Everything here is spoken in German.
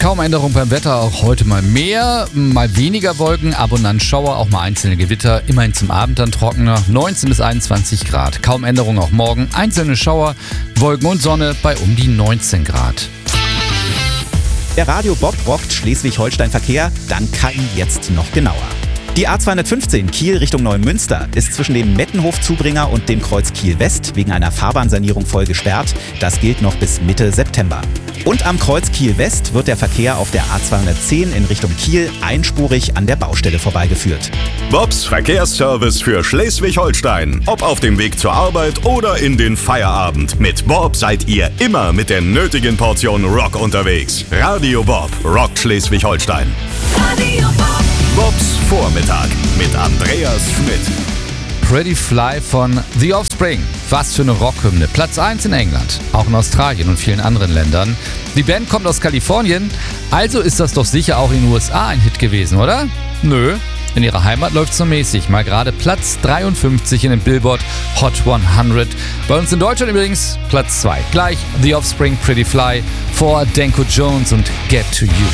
kaum Änderung beim Wetter, auch heute mal mehr, mal weniger Wolken, ab und an Schauer, auch mal einzelne Gewitter, immerhin zum Abend dann trockener, 19 bis 21 Grad. Kaum Änderung auch morgen, einzelne Schauer, Wolken und Sonne bei um die 19 Grad. Der Radio Bob rockt Schleswig-Holstein-Verkehr, dank KI jetzt noch genauer. Die A215 Kiel Richtung Neumünster ist zwischen dem Mettenhof-Zubringer und dem Kreuz Kiel-West wegen einer Fahrbahnsanierung voll gesperrt. Das gilt noch bis Mitte September. Und am Kreuz Kiel-West wird der Verkehr auf der A210 in Richtung Kiel einspurig an der Baustelle vorbeigeführt. Bobs Verkehrsservice für Schleswig-Holstein. Ob auf dem Weg zur Arbeit oder in den Feierabend. Mit Bob seid ihr immer mit der nötigen Portion Rock unterwegs. Radio Bob rockt Schleswig-Holstein. Radio Bob. Bobs Vormittag mit Andreas Schmidt. Pretty Fly von The Offspring. Was für eine Rockhymne. Platz 1 in England, auch in Australien und vielen anderen Ländern. Die Band kommt aus Kalifornien, also ist das doch sicher auch in den USA ein Hit gewesen, oder? Nö, in ihrer Heimat läuft's so mäßig. Mal gerade Platz 53 in den Billboard Hot 100. Bei uns in Deutschland übrigens Platz 2. Gleich The Offspring Pretty Fly vor Danko Jones und Get to You.